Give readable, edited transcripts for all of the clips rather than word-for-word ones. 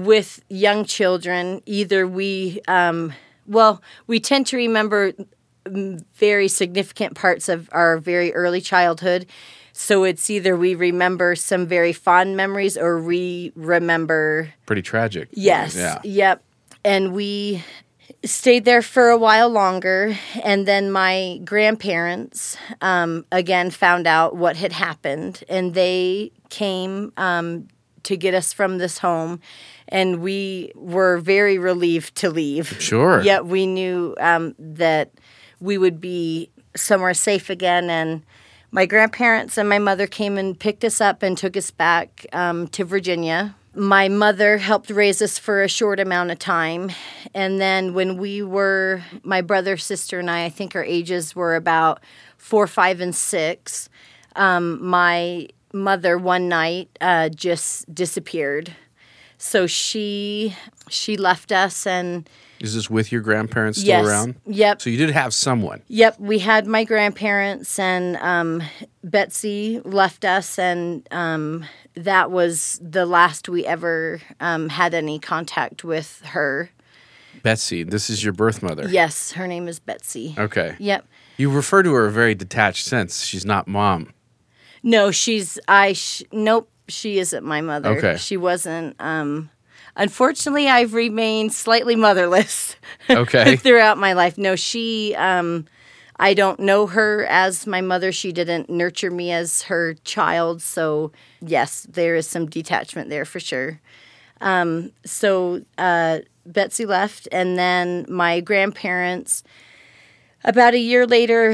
with young children, either we tend to remember very significant parts of our very early childhood. So it's either we remember some very fond memories or we remember... Pretty tragic. Yes. Yeah. Yep. And we stayed there for a while longer. And then my grandparents, again, found out what had happened. And they came to get us from this home. And we were very relieved to leave. Sure. Yet we knew that we would be somewhere safe again. And my grandparents and my mother came and picked us up and took us back to Virginia. My mother helped raise us for a short amount of time. And then when we were, my brother, sister, and I think our ages were about 4, 5, and 6, my mother one night just disappeared. So she left us and... Is this with your grandparents still around? Yep. So you did have someone. Yep. We had my grandparents, and Betsy left us, and that was the last we ever had any contact with her. Betsy, this is your birth mother. Yes, her name is Betsy. Okay. Yep. You refer to her in a very detached sense. She's not mom. No, nope, she isn't my mother. Okay. She wasn't... Unfortunately, I've remained slightly motherless throughout my life. No, I don't know her as my mother. She didn't nurture me as her child. So, yes, there is some detachment there for sure. So Betsy left, and then my grandparents, about a year later,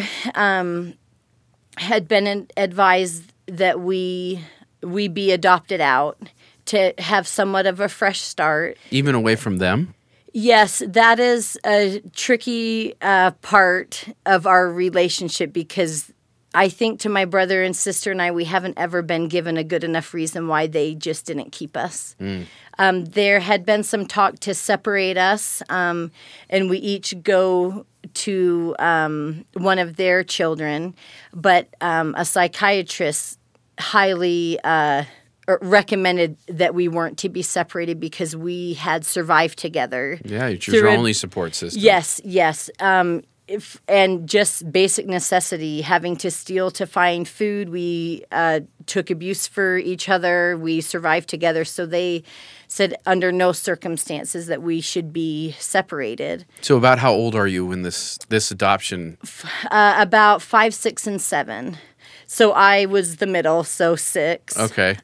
had been advised that we be adopted out to have somewhat of a fresh start. Even away from them? Yes, that is a tricky part of our relationship because I think to my brother and sister and I, we haven't ever been given a good enough reason why they just didn't keep us. There had been some talk to separate us, and we each go to one of their children, but a psychiatrist highly... recommended that we weren't to be separated because we had survived together. Yeah, it's your only support system. Yes. And just basic necessity, having to steal to find food. We took abuse for each other. We survived together. So they said under no circumstances that we should be separated. So about how old are you when this adoption? About 5, 6, and 7. So I was the middle, so 6. Okay.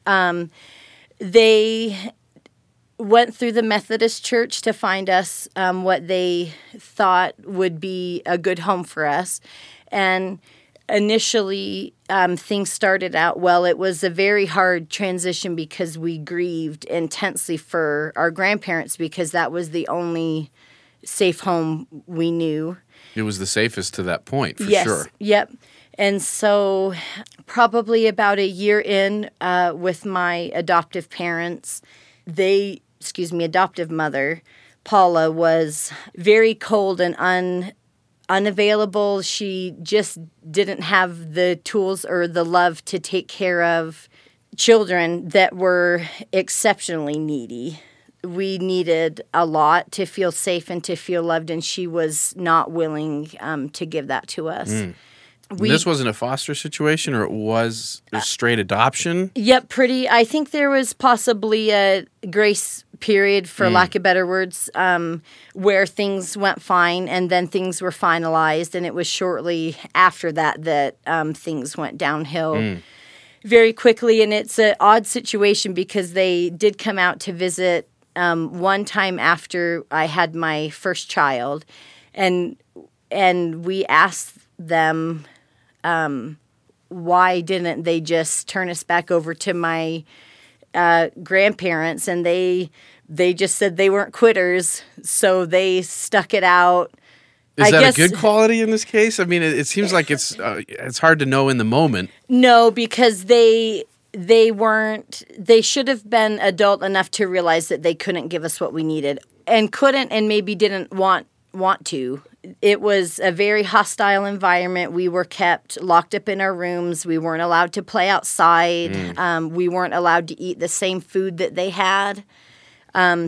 They went through the Methodist Church to find us what they thought would be a good home for us. And initially, things started out well. It was a very hard transition because we grieved intensely for our grandparents because that was the only safe home we knew. It was the safest to that point, for yes, sure. Yep. And so probably about a year in with my adoptive parents, adoptive mother, Paula, was very cold and unavailable. She just didn't have the tools or the love to take care of children that were exceptionally needy. We needed a lot to feel safe and to feel loved, and she was not willing to give that to us. This wasn't a foster situation, or it was a straight adoption? Yep, I think there was possibly a grace period, for lack of better words, where things went fine, and then things were finalized, and it was shortly after that things went downhill very quickly. And it's an odd situation because they did come out to visit one time after I had my first child, and we asked them... why didn't they just turn us back over to my grandparents? And they just said they weren't quitters, so they stuck it out. Is that a good quality in this case? I mean, it seems like it's hard to know in the moment. No, because they weren't. They should have been adult enough to realize that they couldn't give us what we needed, and couldn't, and maybe didn't want to. It was a very hostile environment. We were kept locked up in our rooms. We weren't allowed to play outside. We weren't allowed to eat the same food that they had.